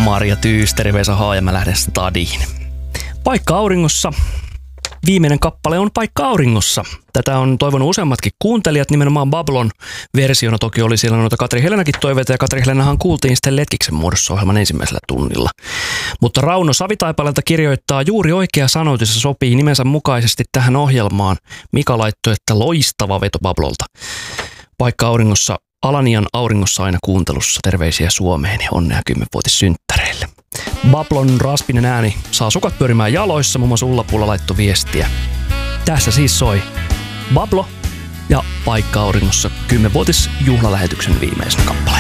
Marja Tyysteri, Vesa H. ja mä lähden stadiin. Paikka auringossa. Viimeinen kappale on Paikka auringossa. Tätä on toivonut useammatkin kuuntelijat, nimenomaan Bablon versiona. Toki oli siellä noita Katri Helenäkin toiveita, ja Katri Helenahan kuultiin sitten Letkiksen muodossa ohjelman ensimmäisellä tunnilla. Mutta Rauno Savitaipaleelta kirjoittaa: juuri oikea sanoitus sopii nimensä mukaisesti tähän ohjelmaan. Mika laittoi, että loistava veto Bablolta. Paikka auringossa, Alanian auringossa aina kuuntelussa. Terveisiä Suomeen ja onnea 10-vuotissynttäreille. Bablon raspinen ääni saa sukat pyörimään jaloissa, muun muassa Ulla-Pulla laittoi viestiä. Tässä siis soi Bablo ja Paikka auringossa 10-vuotisjuhlalähetyksen viimeisenä kappale.